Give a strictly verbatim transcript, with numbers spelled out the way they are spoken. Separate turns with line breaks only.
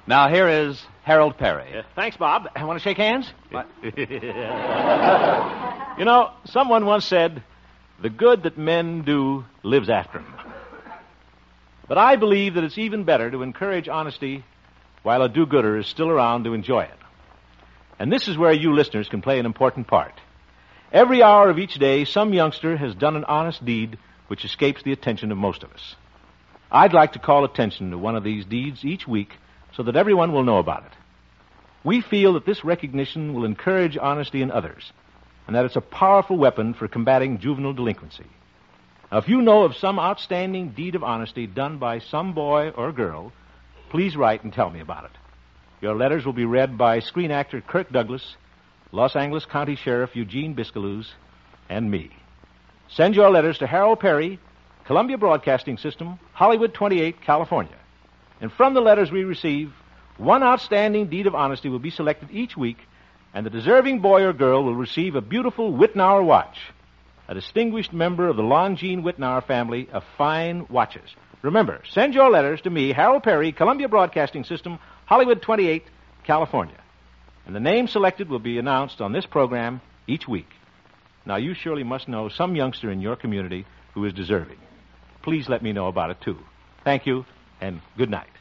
Now, here is Harold Perry.
Uh, thanks, Bob. Want to shake hands? You know, someone once said, the good that men do lives after them. But I believe that it's even better to encourage honesty while a do-gooder is still around to enjoy it. And this is where you listeners can play an important part. Every hour of each day, some youngster has done an honest deed which escapes the attention of most of us. I'd like to call attention to one of these deeds each week so that everyone will know about it. We feel that this recognition will encourage honesty in others, and that it's a powerful weapon for combating juvenile delinquency. Now, if you know of some outstanding deed of honesty done by some boy or girl, please write and tell me about it. Your letters will be read by screen actor Kirk Douglas, Los Angeles County Sheriff Eugene Biscalouz, and me. Send your letters to Harold Perry, Columbia Broadcasting System, Hollywood twenty-eight, California. And from the letters we receive, one outstanding deed of honesty will be selected each week, and the deserving boy or girl will receive a beautiful Wittnauer watch, a distinguished member of the Longines Wittnauer family of fine watches. Remember, send your letters to me, Harold Perry, Columbia Broadcasting System, Hollywood twenty-eight, California. And the name selected will be announced on this program each week. Now, you surely must know some youngster in your community who is deserving. Please let me know about it, too. Thank you, and good night.